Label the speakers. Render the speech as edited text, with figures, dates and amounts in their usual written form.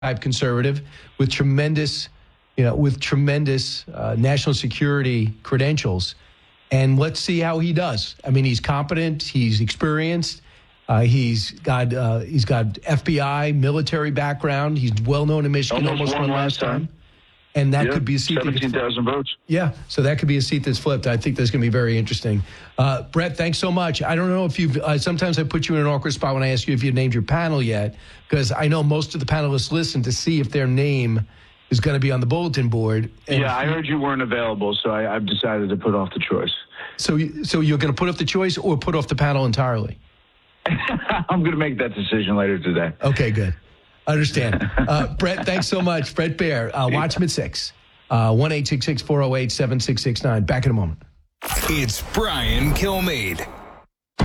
Speaker 1: type conservative with tremendous national security credentials. And let's see how he does. I mean, he's competent. He's experienced. He's got FBI military background. He's well known in Michigan. Almost won last time. And that could be a seat.
Speaker 2: 17,000 votes.
Speaker 1: Yeah, so that could be a seat that's flipped. I think that's going to be very interesting. Brett, thanks so much. I don't know if you've sometimes I put you in an awkward spot when I ask you if you've named your panel yet, because I know most of the panelists listen to see if their name is going to be on the bulletin board. And
Speaker 2: I heard you weren't available, so I've decided to put off the choice.
Speaker 1: So you're going to put off the choice or put off the panel entirely?
Speaker 2: I'm going to make that decision later today.
Speaker 1: Okay, good. Understand. Brett, thanks so much. Brett Baer, watch him at 6. 1-866-408-7669. Back in a moment.
Speaker 3: It's Brian Kilmeade.